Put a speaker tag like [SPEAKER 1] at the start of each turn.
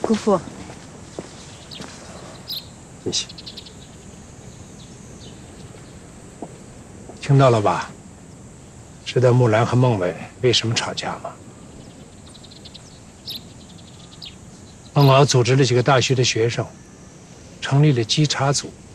[SPEAKER 1] 姑父。
[SPEAKER 2] 谢谢。听到了吧？知道木兰和孟伟为什么吵架吗？孟敖组织了几个大学的学生，成立了稽查组。